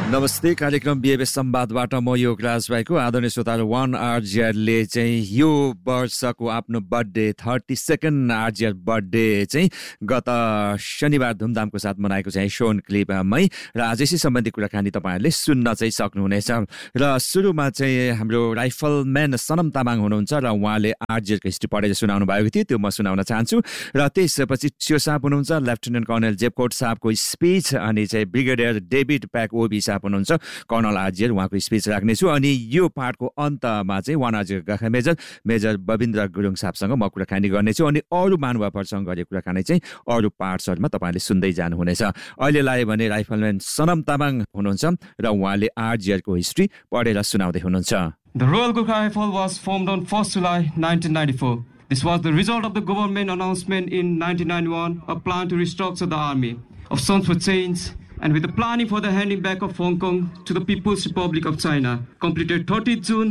नमस्ते कार्यक्रम बिहेवियर संवादबाट म योगराज भाइको आदरणीय श्रोताहरू 1 आरजीआरले चाहिँ यो वर्षको आफ्नो बर्थडे 32nd आरजीआर बर्थडे चाहिँ गत शनिबार धुमधामको साथ मनाएको चाहिँ सोन क्लिपमै र आजैसी सम्बन्धी कुराकानी तपाईँहरूले सुन्न चाहिँ सक्नुहुनेछ र सुरुमा चाहिँ हाम्रो राइफलम्यान सनम तामाङ हुनुहुन्छ र उहाँले आरजीआरको हिस्ट्री पढेर सुनाउनु भएको थियो त्यो म सुनाउन चाहन्छु र त्यसपछि सियो साहब हुनुहुन्छ लेफ्टिनेन्ट कर्नल जेपकोट साहबको स्पिच अनि चाहिँ ब्रिगेडियर डेभिड प्याक ओबी साहब हुनुहुन्छ कर्नल आरजीआर उहाँको स्पिच राख्नेछु अनि यो पार्टको अन्तमा चाहिँ 1 आरजीआर मेजर बबिन्द्र गुरुङ साहबसँग म कुराकानी गर्नेछु अनि अरू महानुभावहरूसँग गरेको कुराकानी चाहिँ अरू पार्ट्सहरूमा तपाईँले सुन्दै जानुहुनेछ अहिले लाग्यो भने राइफलम्यान सनम तामाङ हुनुहुन्छ र उहाँले आरजीआरको हिस्ट्री पढेर सुनाउँदै हुनुहुन्छ The Royal Gurkha Rifle was formed on 1st July 1994. This was the result of the government announcement in 1991, a plan to restructure the army. Options were changed, and with the planning for the handing back of Hong Kong to the People's Republic of China, completed 30th June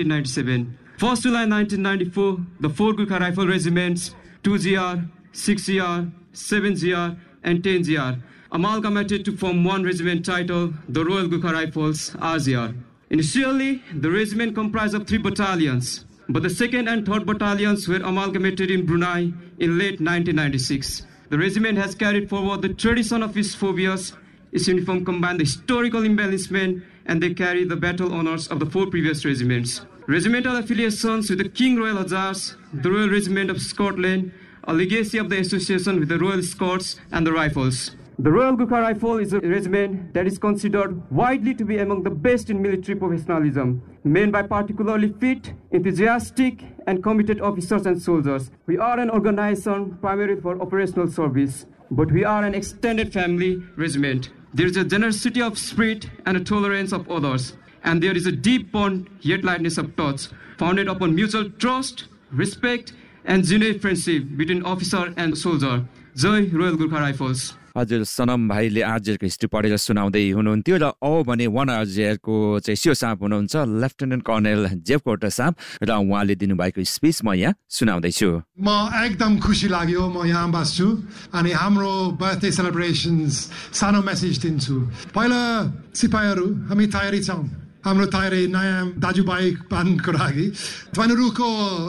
1997. 1st July 1994, the 4 Gurkha Rifle regiments, 2GR, 6GR, 7GR, and 10GR, amalgamated to form one regiment titled the Royal Gurkha Rifles, RGR. Initially, the regiment comprised of 3 battalions, but the 2nd and 3rd battalions were amalgamated in Brunei in late 1996. The regiment has carried forward the tradition of its forebears. Its uniform combines the historical embellishment and they carry the battle honours of the 4 previous regiments. Regimental affiliations with the King Royal Hussars, the Royal Regiment of Scotland, a legacy of the association with the Royal Scots and the Rifles. The Royal Gurkha Rifle is a regiment that is considered widely to be among the best in military professionalism, manned by particularly fit, enthusiastic, and committed officers and soldiers. We are an organization primarily for operational service, but we are an extended family regiment. There is a generosity of spirit and a tolerance of others, and there is a deep bond, yet lightness of touch, founded upon mutual trust, respect, and genuine friendship between officer and soldier. Jai Royal Gurkha Rifles. हजुर सनम भाइले आरजीआरको history पढेर सुनाउँदै हुनुहुन्थ्यो र भने 1 आरजीआरको चाहिँ सियो साहब हुनुहुन्छ लेफ्टिनेन्ट कर्नल जेपकोट साहब र उहाँले दिनुभएको स्पिच म यहाँ सुनाउँदैछु म एकदम खुसी लाग्यो म यहाँ बस्छु अनि हाम्रो बर्थडे सेलिब्रेसन्स सानो मेसेज दिन्छु पहिला सिपाहीहरू हामी तयारी छौँ हाम्रो तयारी नयाँ दाजुभाइ पानको लागि तपाईँहरूको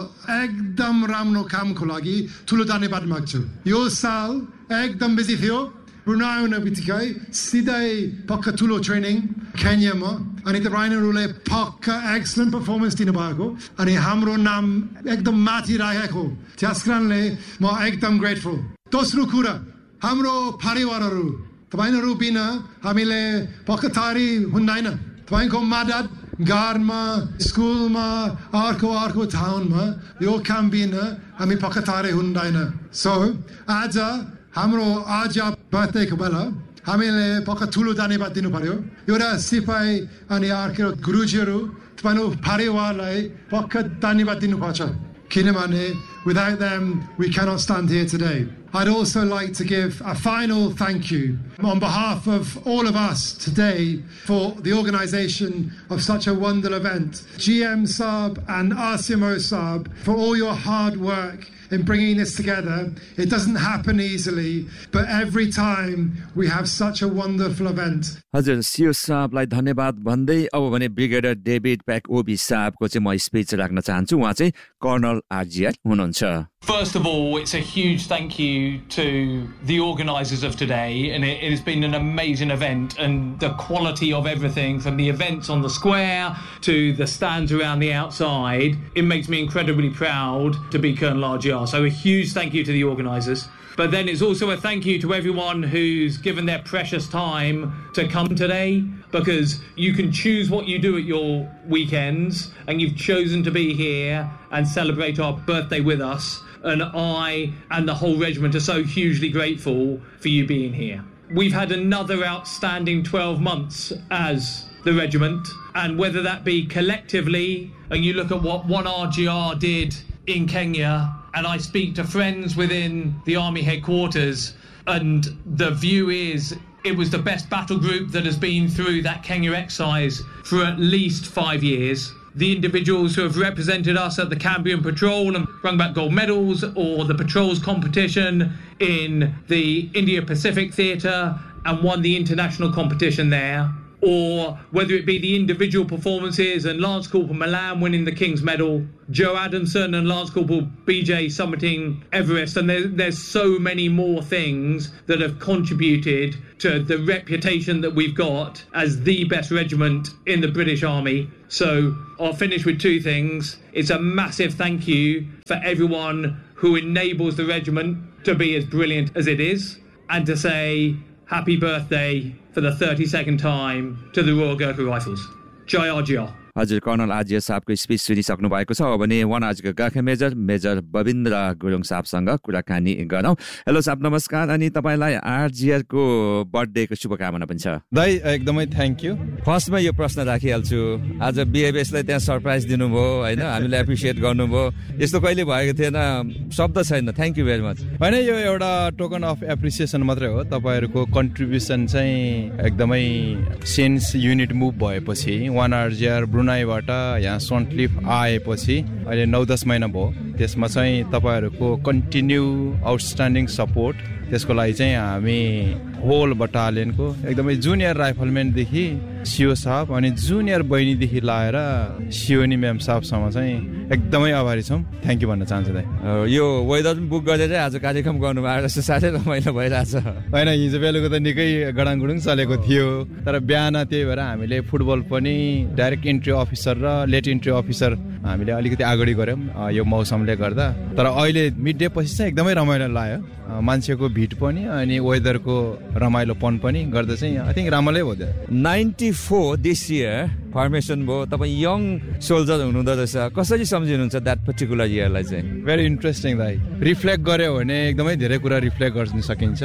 एकदम राम्रो कामको लागि ठुलो धन्यवाद माग्छु यो साल एकदम बिजी थियो ब्रुनाई आउने बित्तिकै सिधै पक्का ठुलो ट्रेनिङ केन्यामा अनि तपाईँहरूले पक्का एक्सलेन्ट पर्फर्मेन्स दिनुभएको अनि हाम्रो नाम एकदम माथि राखेको त्यस कारणले म एकदम ग्रेटफुल दोस्रो कुरा हाम्रो परिवारहरू तपाईँहरू बिना हामीले पक्का तयारी हुँदैन तपाईँको मद्दत घरमा स्कुलमा अर्को टाउनमा यो काम बिना हामी पक्का तयारी हुँदैन सो आज हाम्रो आज बर्थडेको बेला हामीले पक्का ठुलो धन्यवाद दिनु पर्यो एउटा सिपाही अनि अर्को गुरुजीहरू तपाईँको परिवारलाई पक्का धन्यवाद दिनुपर्छ किनभने without them we cannot stand here today. I'd also like to give a final thank you on behalf of all of us today for the organisation of such a wonderful event. GM Saab and RCMO Saab for all your hard work in bringing this together. It doesn't happen easily, but every time we have such a wonderful event. हजुर सियो साहबलाई धन्यवाद भन्दै अब भने brigadier David pack ओबी साहबको चाहिँ म speech राख्न चाहन्छु उहाँ चाहिँ कर्नल आरजीआर हुनुहुन्छ First of all, it's a huge thank you to the organisers of today, and it has been an amazing event, and the quality of everything from the events on the square to the stands around the outside, it makes me incredibly proud to be Colonel RGR. So a huge thank you to the organisers. But then it's also a thank you to everyone who's given their precious time to come today, because you can choose what you do at your weekends, and you've chosen to be here and celebrate our birthday with us. And I and the whole regiment are so hugely grateful for you being here. We've had another outstanding 12 months as the regiment, and whether that be collectively, and you look at what 1 RGR did in Kenya, and I speak to friends within the army headquarters, and the view is it was the best battle group that has been through that Kenya exercise for at least 5 years. The individuals who have represented us at the Cambrian Patrol and brought back gold medals, or the patrols competition in the India Pacific Theatre and won the international competition there. or whether it be the individual performances and Lance Corporal Milan winning the King's Medal, Joe Adamson and Lance Corporal BJ summiting Everest, and there's so many more things that have contributed to the reputation that we've got as the best regiment in the British Army. So I'll finish with two things. It's a massive thank you for everyone who enables the regiment to be as brilliant as it is, and to say happy birthday for the 32nd time to the Royal Gurkha Rifles. Jai Arjia. हजुर colonel आजिया साहबको speech सुनिसक्नु भएको छ। अब भने 1 आजको Gorkha major बबिन्द्र Gurung साहबसँग कुराकानी गरौँ। Hello साहब, नमस्कार। अनि तपाईलाई आरजीआर को बर्थडेको शुभकामना पनि छ। दाइ एकदमै थ्याङ्क यू। फर्स्टमा यो प्रश्न राखिहाल्छु, आज बिएबएसलाई त्यहाँ सरप्राइज दिनुभयो हैन, हामीले एप्रिसिएट गर्नुभयो, यस्तो कहिले भएको थिएन, शब्द छैन। Thank you very much. हैन, यो एउटा टोकन अफ एप्रिसिएसन मात्रै हो। तपाईहरुको कन्ट्रिब्युसन चाहिँ एकदमै सेन्स युनिट मुभ भएपछि 1 आरजीआर ब्रुनाईबाट यहाँ सन्टलिफ आएपछि अहिले 9-10 महिना भयो, त्यसमा चाहिँ तपाईहरुको कन्टिन्यू आउटस्ट्यान्डिङ सपोर्ट, त्यसको लागि चाहिँ हामी होल बटालियनको एकदमै जुनियर राइफलम्यानदेखि सिओ साहब अनि जुनियर बहिनीदेखि लाएर सिओनी म्याम साहबसम्म चाहिँ एकदमै आभारी छौँ। थ्याङ्क यू भन्न चाहन्छु दाइ। यो वेदर पनि बुक गरेर आज कार्यक्रम गर्नुभएको छ, साह्रै रमाइलो भइरहेछ। होइन, हिजो बेलुका त निकै गडाङगुडुङ चलेको थियो, तर बिहान त्यही भएर हामीले फुटबल पनि डाइरेक्ट इन्ट्री अफिसर र लेट इन्ट्री अफिसर हामीले अलिकति अगाडि गऱ्यौँ यो मौसमले गर्दा। तर अहिले मिड डे पछि चाहिँ एकदमै रमाइलो लाग्यो, मान्छेको भिड पनि अनि वेदरको रमाइलोपन पनि गर्दा चाहिँ आई थिङ्क राम्रै भयो। 94 दिस इयर फर्मेसन भयो, तपाईँ यङ सोल्जर हुनुहुँदो रहेछ, कसरी सम्झिनुहुन्छ द्याट पर्टिकुलर इयरलाई चाहिँ? भेरी इन्ट्रेस्टिङ दाइ। रिफ्लेक्ट गऱ्यो भने एकदमै धेरै कुरा रिफ्लेक्ट गर्न सकिन्छ।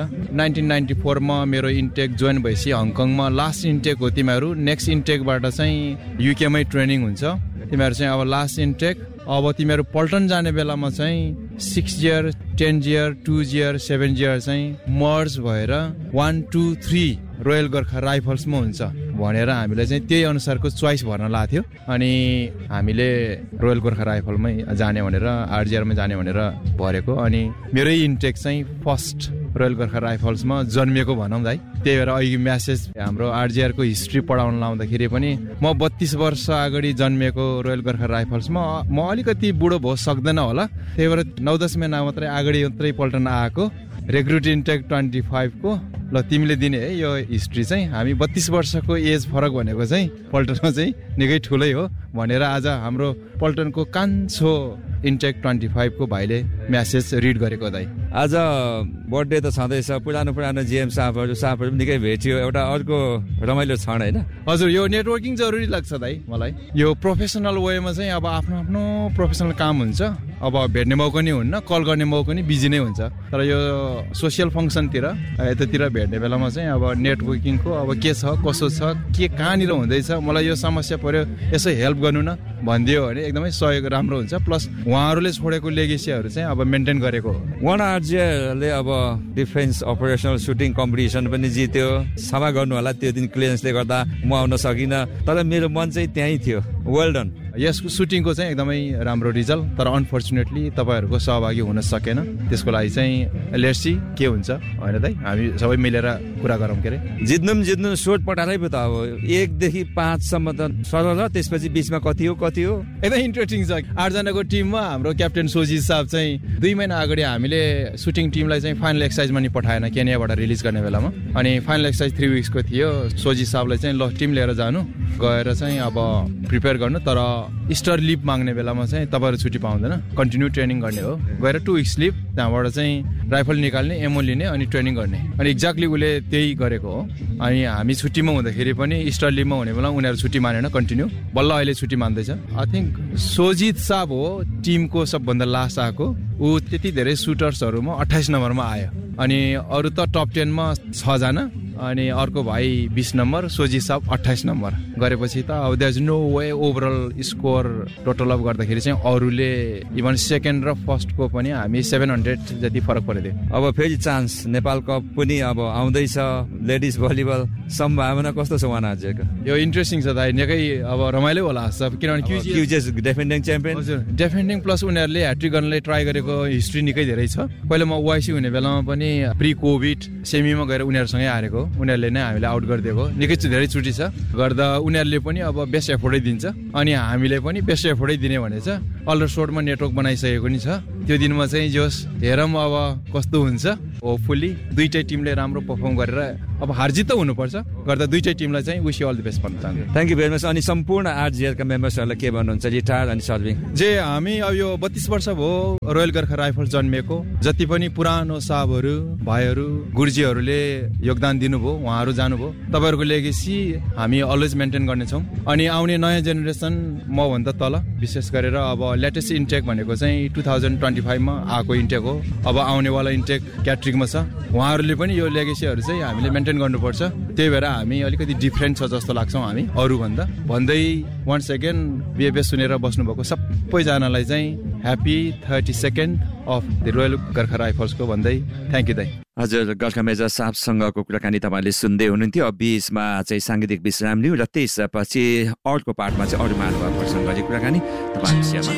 1994 मा मेरो इन्टेक जोइन भएपछि हङकङमा लास्ट इन्टेक हो तिमीहरू, नेक्स्ट इन्टेकबाट चाहिँ युकेमै ट्रेनिङ हुन्छ तिमीहरू चाहिँ। अब लास्ट इन्टेक, अब तिमीहरू पल्टन जाने बेलामा चाहिँ 6 इयर 10 इयर 2 इयर 7 इयर चाहिँ मर्ज भएर 1 2 3 रोयल गोर्खा राइफल्समा हुन्छ भनेर हामीले चाहिँ त्यही अनुसारको चोइस भर्न लाएको थियो। अनि हामीले रोयल गोर्खा राइफलमै जाने भनेर, आरजीआरमै जाने भनेर भरेको। अनि मेरै इन्टेक चाहिँ फर्स्ट रोयल गोर्खा राइफल्समा जन्मिएको भनौँ दाइ। त्यही भएर अहिले म्यासेज हाम्रो आरजीआरको हिस्ट्री पढाउन लाउँदाखेरि पनि म 32 वर्ष अगाडि जन्मिएको रोयल गोर्खा राइफल्समा, म अलिकति बुढो भयो सक्दैन होला, त्यही भएर 9-10 महिना मात्रै अगाडि मात्रै पल्टन आएको। रिक्रुट इन्टेक 25 को ल तिमीले दिने है यो हिस्ट्री चाहिँ। हामी 32 वर्षको एज फरक भनेको चाहिँ पल्टनमा चाहिँ निकै ठुलै हो भनेर आज हाम्रो पल्टनको कान्छो इन्टेक 25 को भाइले म्यासेज रिड गरेको दाइ। आज बर्थडे त छँदैछ, पुरानो जिएम साहबहरू पनि निकै भेटियो, एउटा अर्को रमाइलो क्षण होइन? हजुर, यो नेटवर्किङ जरुरी लाग्छ दाइ मलाई। यो प्रोफेसनल वेमा चाहिँ अब आफ्नो प्रोफेसनल काम हुन्छ, अब भेट्ने मौका नि हुन्न, कल गर्ने मौका नि बिजी नै हुन्छ। तर यो सोसियल फङ्सनतिर यतातिर भेट्ने बेलामा चाहिँ अब नेटवर्किङको अब के छ कसो छ के कहाँनिर हुँदैछ, मलाई यो समस्या पर्यो यसो हेल्प गर्नु न भनिदियो भने एकदमै सहयोग राम्रो हुन्छ। प्लस उहाँहरूले छोडेको लेगेसीहरू चाहिँ अब मेन्टेन गरेको हो। 1 आरजीआरले अब डिफेन्स अपरेसनल सुटिङ कम्पिटिसन पनि जित्यो, क्षमा गर्नु होला त्यो दिन क्लियरेन्सले गर्दा म आउन सकिनँ, तर मेरो मन चाहिँ त्यहीँ थियो। Well done. यसको सुटिङको चाहिँ एकदमै राम्रो रिजल्ट, तर अनफर्चुनेटली तपाईँहरूको सहभागी हुन सकेन। त्यसको लागि चाहिँ लेट्स सी के हुन्छ होइन दाइ, हामी सबै मिलेर कुरा गरौँ। के अरे जित्नु सोट पटारै पो त अब 1 देखि 5 सम्म त सरल, त्यसपछि बिचमा कति हो एकदम इन्ट्रेस्टिङ छ। 8 जनाको टिममा हाम्रो क्याप्टेन सोजित साहब चाहिँ 2 महिना अगाडि हामीले सुटिङ टिमलाई चाहिँ फाइनल एक्सर्साइजमा नि पठाएन केन्याबाट रिलिज गर्ने बेलामा। अनि फाइनल एक्सर्साइज 3 विक्सको थियो। सोजित साहबलाई चाहिँ ल टिम लिएर जानु, गएर चाहिँ अब प्रिपेयर गर्नु, तर इस्टर लिभ माग्ने बेलामा चाहिँ तपाईँहरू छुट्टी पाउँदैन, कन्टिन्यू ट्रेनिङ गर्ने हो। गएर 2 विक्स लिभ, त्यहाँबाट चाहिँ राइफल निकाल्ने, एमओ लिने अनि ट्रेनिङ गर्ने। अनि एक्ज्याक्टली उसले त्यही गरेको हो। अनि हामी छुट्टीमा हुँदाखेरि पनि इस्टर लिभमा हुने बेला उनीहरू छुट्टी मानेन, कन्टिन्यू, बल्ल अहिले छुट्टी मान्दैछ। आई थिङ्क सोजित साहब हो टिमको सबभन्दा लास्ट आएको, ऊ त्यति धेरै सुटर्सहरूमा 28 नम्बरमा आयो। अनि अरू त टप 10 मा 6 जना, अनि अर्को भाइ 20 नम्बर, सोजित साहब 28 नम्बर गरेपछि त अब there is no way overall score total up गर्दाखेरि चाहिँ अरूले इभन सेकेन्ड र फर्स्टको पनि हामी 700 जति फरक परेको थियो। अब फेरि चान्स नेपाल कप पनि अब आउँदैछ, लेडिज भलिबल सम्भावना कस्तो छ वहाँ आजको? यो इन्ट्रेस्टिङ छ दाइ, निकै अब रमाइलो होला जस्तो, किनभने क्युजेस डिफेन्डिङ च्याम्पियन। हजुर, डिफेन्डिङ प्लस उनीहरूले ह्याट्रिक गर्नलाई ट्राई गरेको हिस्ट्री निकै धेरै छ। पहिला म ओआइसी हुने बेलामा पनि प्री कोभिड सेमीमा गएर उनीहरूसँगै हारेको, उनीहरूले नै हामीलाई आउट गरिदिएको निकै धेरैचोटि छ गर्दा उनीहरूले पनि अब बेस्ट एफोर्टै दिन्छ अनि हामीले पनि बेस्ट एफोर्टै दिने भनेछ अल्डरसोटमा नेटवर्क बनाइसकेको नि छ त्यो दिनमा चाहिँ जोस हेरौँ अब कस्तो हुन्छ होपफुली दुईटै टिमले राम्रो परफर्म गरेर अब हारजित त हुनुपर्छ गर्दा दुईटै टिमलाई चाहिँ wish you all the best भन्न चाहन्छु थ्याङ्क यू भेरी मच अनि सम्पूर्ण आरजिआरका मेम्बर्सहरूलाई के भन्नुहुन्छ रिटायर अनि सर्भिङ जे हामी अब यो 32 वर्ष भयो रोयल गोर्खा राइफल्स जन्मेको जति पनि पुरानो साहबहरू भाइहरू गुरुजीहरूले योगदान दिनुभयो उहाँहरू जानुभयो तपाईँहरूको लेगेसी हामी अलवेज मेन्टेन गर्नेछौँ अनि आउने नयाँ जेनेरेसन मभन्दा तल विशेष गरेर अब लेटेस्ट इन्टेक भनेको चाहिँ 2025 मा आएको इन्टेक हो अब आउनेवाला इन्टेक क्याट्रिकमा छ उहाँहरूले पनि यो लेगेसीहरू चाहिँ हामीले मेन्टेन गर्नुपर्छ त्यही भएर हामी अलिकति डिफ्रेन्ट छ जस्तो लाग्छौँ हामी अरूभन्दा भन्दै वन्स अगेन बिएफएस सुनेर बस्नुभएको सबैजनालाई चाहिँ happy 32nd of the royal Gorkha राइफल्सको भन्दै थ्याङ्क यू दाइ हजुर गोर्खा मेजर साहबसँगको कुराकानी तपाईँले सुन्दै हुनुहुन्थ्यो अब बीचमा चाहिँ साङ्गीतिक विश्राम लिउँ र त्यसपछि अर्को पार्टमा चाहिँ अरू महानुभावहरूसँग गरी कुराकानी तपाईँहरूको सेवामा